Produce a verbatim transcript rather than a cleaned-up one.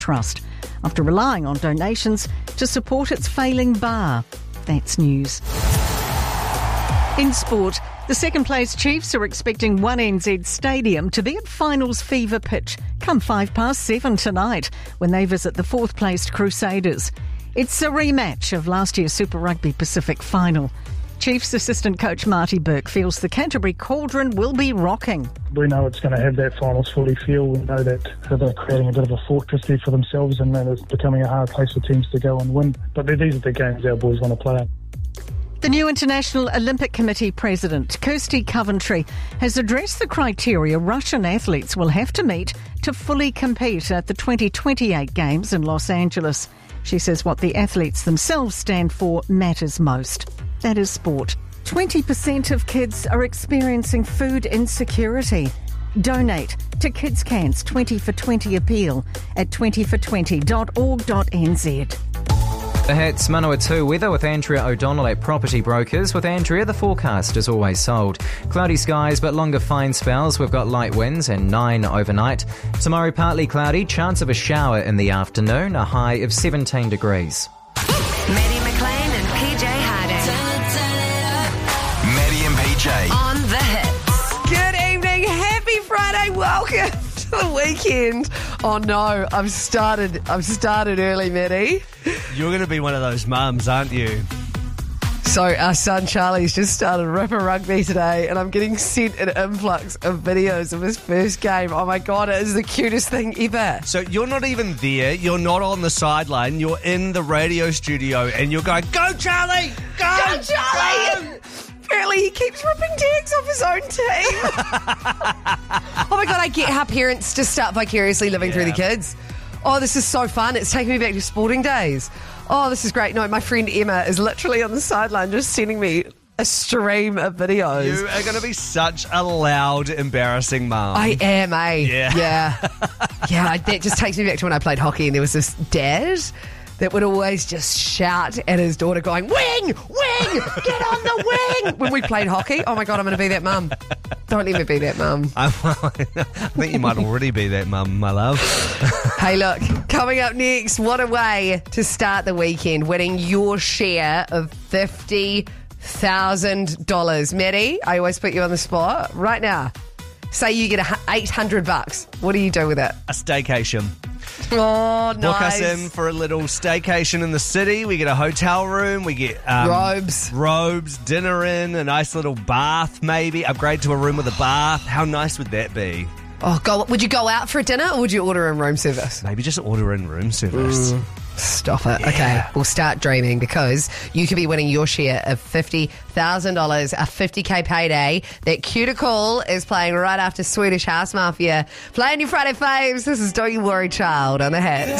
Trust after relying on donations to support its failing bar. That's news. In sport, the second-place Chiefs are expecting one N Z Stadium to be at finals fever pitch come five past seven tonight when they visit the fourth-placed Crusaders. It's a rematch of last year's Super Rugby Pacific final. Chiefs assistant coach Marty Burke feels the Canterbury Cauldron will be rocking. We know it's going to have that finals fully feel. We know that they're creating a bit of a fortress there for themselves, and that it's becoming a hard place for teams to go and win. But these are the games our boys want to play. The new International Olympic Committee President, Kirsty Coventry, has addressed the criteria Russian athletes will have to meet to fully compete at the twenty twenty-eight Games in Los Angeles. She says what the athletes themselves stand for matters most. That is sport. twenty percent of kids are experiencing food insecurity. Donate to Kids Can's twenty for twenty appeal at twenty for twenty dot org dot n z. The Hits Manawatu weather with Andrea O'Donnell at Property Brokers. With Andrea, the forecast is always sold. Cloudy skies but longer fine spells. We've got light winds and nine overnight. Tomorrow partly cloudy, chance of a shower in the afternoon, a high of seventeen degrees. Maddie McLean and P J Harding. Maddie and P J. On the Hits. Good evening. Happy Friday. Welcome to the weekend. Oh no, I've started I've started early, Maddie. You're going to be one of those mums, aren't you? So our son Charlie's just started Ripper Rugby today, and I'm getting sent an influx of videos of his first game. Oh my God, it is the cutest thing ever. So you're not even there. You're not on the sideline. You're in the radio studio, and you're going, "Go, Charlie! Go, Go Charlie!" Go! Apparently he keeps ripping tags off his own team. Oh my God, I get how parents just start vicariously living Yeah. through the kids. Oh, this is so fun. It's taking me back to sporting days. Oh, this is great. No, my friend Emma is literally on the sideline just sending me a stream of videos. You are going to be such a loud, embarrassing mum. I am, eh? Yeah. Yeah. Yeah, that just takes me back to when I played hockey and there was this dad that would always just shout at his daughter going, "Wing! Wing! Get on the wing!" when we played hockey. Oh my God, I'm going to be that mum. Don't let me be that mum. I, I think you might already be that mum, my love. Hey, look, coming up next, what a way to start the weekend, winning your share of fifty thousand dollars. Maddie, I always put you on the spot. Right now, say you get eight hundred bucks. What do you do with it? A staycation. Oh, nice. Book us in for a little staycation in the city. We get a hotel room. We get um, Robes. robes, dinner in, a nice little bath maybe. Upgrade to a room with a bath. How nice would that be? Oh, go, would you go out for dinner or would you order in room service? Maybe just order in room service. Mm. Stop it. Yeah. Okay, we'll start dreaming because you could be winning your share of fifty thousand dollars, a fifty K payday. That Cuticle is playing right after Swedish House Mafia. Playing your Friday faves. This is Don't You Worry Child on the Hits.